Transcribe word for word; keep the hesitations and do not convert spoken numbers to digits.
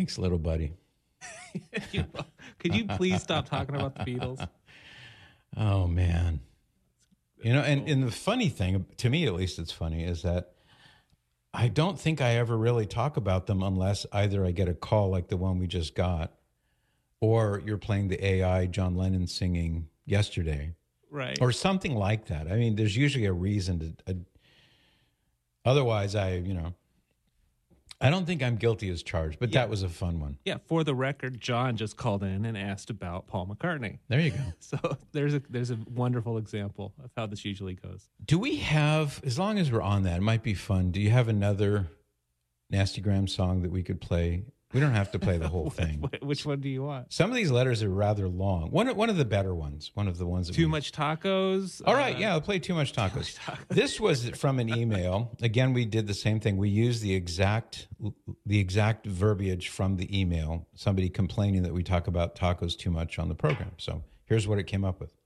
Thanks, little buddy. Could you please stop talking about the Beatles? Oh, man. You know, and, and the funny thing, to me at least it's funny, is that I don't think I ever really talk about them unless either I get a call like the one we just got, or you're playing the A I John Lennon singing Yesterday. Right. Or something like that. I mean, there's usually a reason to... A, otherwise, I, you know... I don't think I'm guilty as charged, but yeah. That was a fun one. Yeah, for the record, John just called in and asked about Paul McCartney. There you go. So there's a there's a wonderful example of how this usually goes. Do we have, as long as we're on that, it might be fun, do you have another Nastygram song that we could play? We don't have to play the whole thing. Which one do you want? Some of these letters are rather long. One one of the better ones. One of the ones that Too we... Much Tacos? All right, uh, yeah, I'll play Too Much Tacos. Too Much Tacos. This was from an email. Again, we did the same thing. We used the exact the exact verbiage from the email. Somebody complaining that we talk about tacos too much on the program. So here's what it came up with.